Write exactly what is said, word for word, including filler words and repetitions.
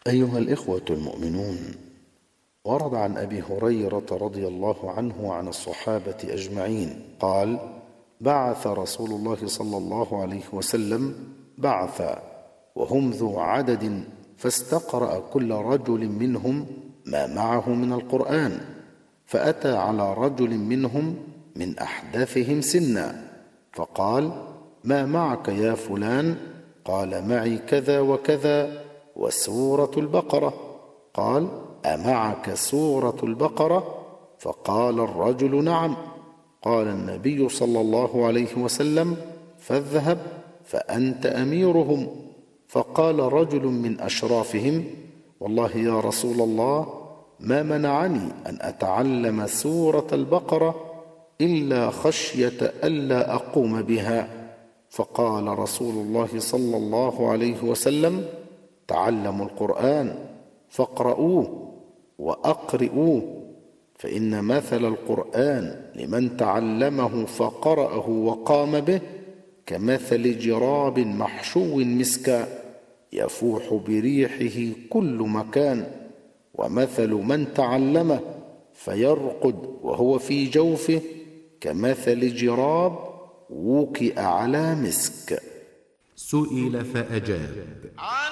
أيها الإخوة المؤمنون، ورد عن أبي هريرة رضي الله عنه وعن الصحابة أجمعين قال: بعث رسول الله صلى الله عليه وسلم بعثا وهم ذو عدد، فاستقرأ كل رجل منهم ما معه من القرآن، فأتى على رجل منهم من أحدثهم سنا فقال: ما معك يا فلان؟ قال: معي كذا وكذا وسورة البقرة. قال: أمعك سورة البقرة؟ فقال الرجل: نعم. قال النبي صلى الله عليه وسلم: فاذهب فأنت أميرهم. فقال رجل من أشرافهم: والله يا رسول الله، ما منعني أن أتعلم سورة البقرة إلا خشية ألا أقوم بها. فقال رسول الله صلى الله عليه وسلم: تعلموا القرآن فاقرؤوه وأقرئوه، فإن مثل القرآن لمن تعلمه فقرأه وقام به كمثل جراب محشو مسكا يفوح بريحه كل مكان، ومثل من تعلمه فيرقد وهو في جوفه كمثل جراب وكئ على مسك. سئل فأجاب: